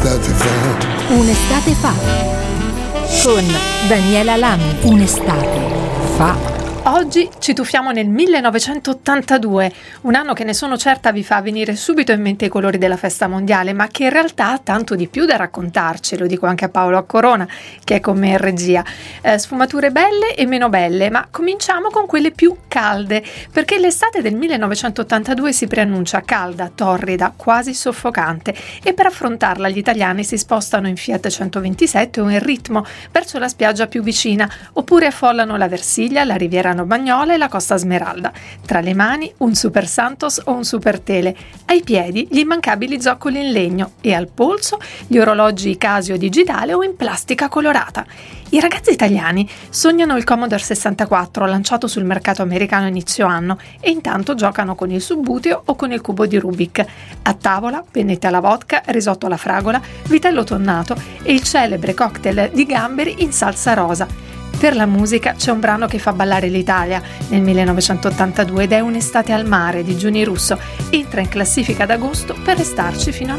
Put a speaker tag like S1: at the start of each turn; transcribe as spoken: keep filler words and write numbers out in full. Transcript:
S1: un'estate fa.
S2: Un'estate fa con Daniela Lami. Un'estate fa.
S3: Oggi ci tuffiamo nel millenovecentottantadue, un anno che ne sono certa vi fa venire subito in mente i colori della festa mondiale, ma che in realtà ha tanto di più da raccontarci, lo dico anche a Paolo Accorona che è con me in regia. Eh, sfumature belle e meno belle, ma cominciamo con quelle più calde, perché l'estate del millenovecentottantadue si preannuncia calda, torrida, quasi soffocante, e per affrontarla gli italiani si spostano in Fiat centoventisette o in ritmo verso la spiaggia più vicina, oppure affollano la Versilia, la Riviera Bagnola e la Costa Smeralda. Tra le mani un Super Santos o un Super Tele, ai piedi gli immancabili zoccoli in legno e al polso gli orologi Casio digitale o in plastica colorata. I ragazzi italiani sognano il Commodore sessantaquattro lanciato sul mercato americano inizio anno e intanto giocano con il subbuteo o con il cubo di Rubik. A tavola pennette alla vodka, risotto alla fragola, vitello tonnato e il celebre cocktail di gamberi in salsa rosa. Per la musica c'è un brano che fa ballare l'Italia nel millenovecentottantadue ed è Un'estate al mare di Giuni Russo. Entra in classifica ad agosto per restarci fino a